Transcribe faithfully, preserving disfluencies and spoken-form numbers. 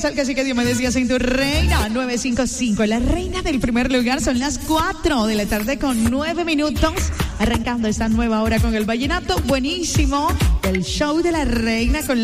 al Cacique Diomedes y en tu reina nueve cinco cinco. La reina del primer lugar, son las cuatro de la tarde con nueve minutos. Arrancando esta nueva hora con el vallenato buenísimo. El show de la reina con